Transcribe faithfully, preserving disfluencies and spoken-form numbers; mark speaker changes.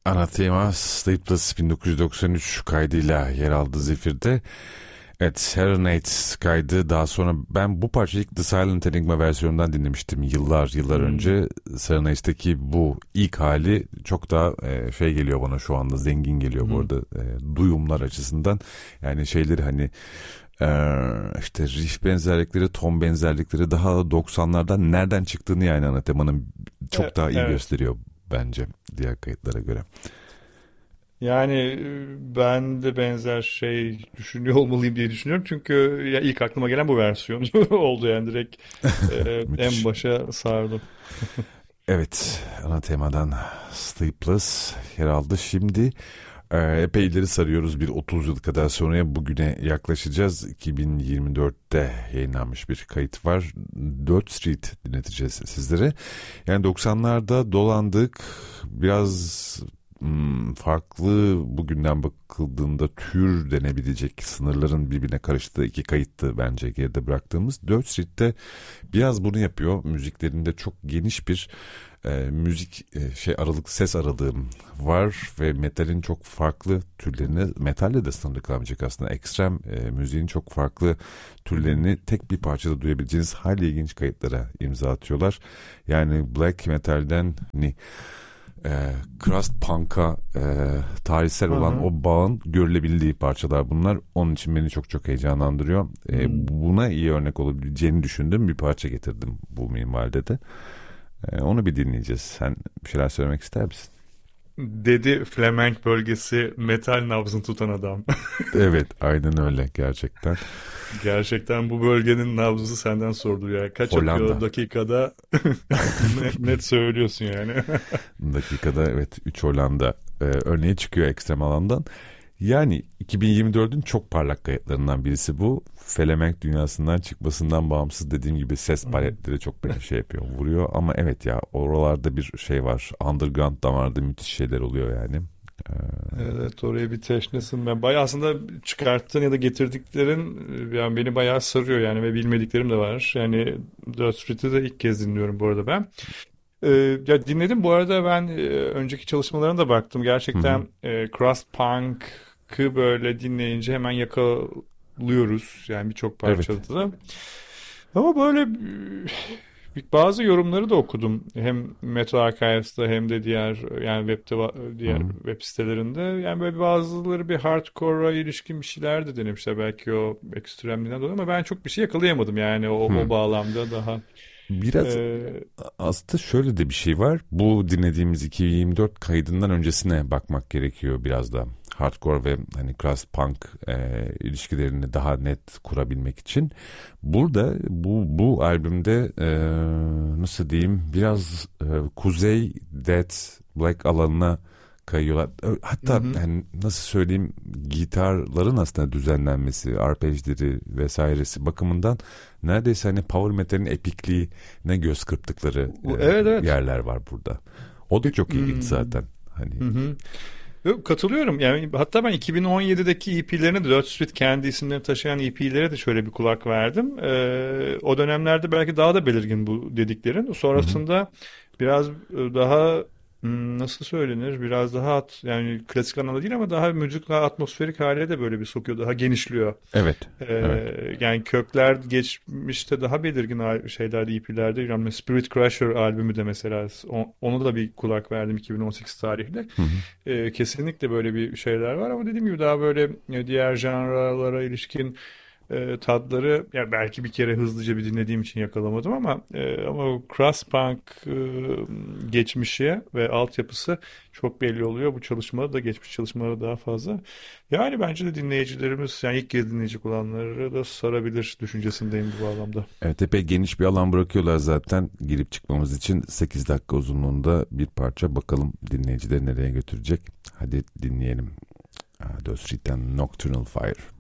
Speaker 1: Anathema Sleepless bin dokuz yüz doksan üç kaydıyla yer aldı Zephyrd'de. Evet, Serenade kaydı. Daha sonra ben bu parçayı The Silent Enigma versiyonundan dinlemiştim yıllar yıllar hmm. önce. Serenade'deki bu ilk hali çok daha e, şey geliyor bana şu anda, zengin geliyor hmm. bu arada e, duyumlar açısından. Yani şeyleri hani e, işte riff benzerlikleri, ton benzerlikleri daha doksanlardan nereden çıktığını yani Anathema'nın çok evet, daha iyi evet. gösteriyor bence diğer kayıtlara göre.
Speaker 2: Yani ben de benzer şey düşünüyor olmalıyım diye düşünüyorum. Çünkü ya ilk aklıma gelen bu versiyon oldu yani direkt e, en başa sardım.
Speaker 1: Evet, Anathema'dan Sleepless yer aldı. Şimdi e, epey ileri sarıyoruz, bir otuz yıl kadar sonraya, bugüne yaklaşacağız. iki bin yirmi dörtte yayınlanmış bir kayıt var. Dirt Street dinleteceğiz sizlere. Yani doksanlarda dolandık, biraz Hmm, farklı bugünden bakıldığında tür denebilecek sınırların birbirine karıştığı iki kayıttı bence geride bıraktığımız. Dirt Street'te biraz bunu yapıyor. Müziklerinde çok geniş bir e, müzik e, şey aralık ses aralığı var ve metalin çok farklı türlerini, metalle de sınırlı kalmayacak aslında, ekstrem e, müziğin çok farklı türlerini tek bir parçada duyabileceğiniz hali ilginç kayıtlara imza atıyorlar. Yani black metalden ni E, crust punk'a e, tarihsel olan Hı-hı. o bağın görülebildiği parçalar bunlar. Onun için beni çok çok heyecanlandırıyor. E, buna iyi örnek olabileceğini düşündüğüm bir parça getirdim bu minvalde de. E, onu bir dinleyeceğiz. Sen bir şeyler söylemek ister misin?
Speaker 2: Dedi Flemenk bölgesi metal nabzını tutan adam.
Speaker 1: Evet, aynen öyle gerçekten.
Speaker 2: Gerçekten bu bölgenin nabzı senden sordu ya. Kaç atıyor dakikada net, net söylüyorsun yani.
Speaker 1: Dakikada evet üç Hollanda e, örneği çıkıyor ekstrem alandan. Yani iki bin yirmi dördün çok parlak kayıtlarından birisi bu. Flemenk dünyasından çıkmasından bağımsız, dediğim gibi ses paletleri çok böyle şey yapıyor, vuruyor. Ama evet ya, oralarda bir şey var. Underground damarda müthiş şeyler oluyor yani. Ee...
Speaker 2: Evet, oraya bir teşnesin. Ben bayağı aslında çıkarttığın ya da getirdiklerin yani beni bayağı sarıyor yani, ve bilmediklerim de var. Yani Dirt Street'i de ilk kez dinliyorum bu arada ben. Ee, ya dinledim bu arada, ben e, önceki çalışmalarına da baktım. Gerçekten e, crust punk'ı böyle dinleyince hemen yakalıyoruz. Yani birçok parçada evet. da. Ama böyle e, bazı yorumları da okudum. Hem Metal Archives'ta hem de diğer yani web'te, diğer Hı-hı. web sitelerinde. Yani böyle bazıları bir hardcore'a ilişkin bir şeyler de denemişler. Belki o ekstremliğinden dolayı, ama ben çok bir şey yakalayamadım yani o, o bağlamda daha.
Speaker 1: Biraz ee, aslında şöyle de bir şey var. Bu dinlediğimiz iki bin yirmi dört kaydından öncesine bakmak gerekiyor biraz da. Hardcore ve hani crust punk e, ilişkilerini daha net kurabilmek için. Burada bu bu albümde e, nasıl diyeyim, biraz e, kuzey death black alanına kayıyorlar. Hatta hı hı. Yani nasıl söyleyeyim, gitarların aslında düzenlenmesi, arpejleri vesairesi bakımından neredeyse hani power metal'in epikliğine göz kırptıkları evet, evet. yerler var burada. O da çok ilginç zaten. Hani.
Speaker 2: Hı hı. Yok, katılıyorum. Yani hatta ben iki bin on yedideki E P'lerine de, Dirt Street kendi isimlerini taşıyan E P'lere de şöyle bir kulak verdim. Ee, o dönemlerde belki daha da belirgin bu dediklerin. Sonrasında hı hı. biraz daha nasıl söylenir? Biraz daha at, yani klasik anlamda değil ama daha müzik, daha atmosferik hale de böyle bir sokuyor. Daha genişliyor.
Speaker 1: Evet.
Speaker 2: Ee,
Speaker 1: evet.
Speaker 2: Yani kökler geçmişte daha belirgin şeylerde, E P'lerde. Yani Spirit Crusher albümü de mesela, onu da bir kulak verdim iki bin on sekiz tarihli. Hı hı. Ee, kesinlikle böyle bir şeyler var ama dediğim gibi daha böyle diğer janralara ilişkin E, tatları ya belki bir kere hızlıca bir dinlediğim için yakalamadım ama e, ama crust punk e, geçmişi ve altyapısı çok belli oluyor. Bu çalışmada da, geçmiş çalışmaları daha fazla. Yani bence de dinleyicilerimiz, yani ilk kez dinleyecek olanları da sarabilir düşüncesindeyim bu bağlamda.
Speaker 1: Evet, epey geniş bir alan bırakıyorlar zaten girip çıkmamız için. sekiz dakika uzunluğunda bir parça, bakalım dinleyicileri nereye götürecek. Hadi dinleyelim. Dirt Street'ten Nocturnal Fire.